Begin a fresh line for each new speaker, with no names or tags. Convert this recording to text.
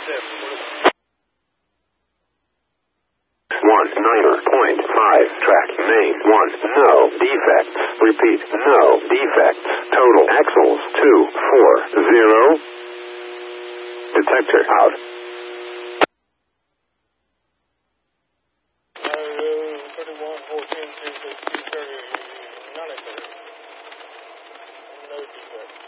19.5, track, main, 1, no defects. Repeat, no defects. Total axles, 240. Detector out.
No defects.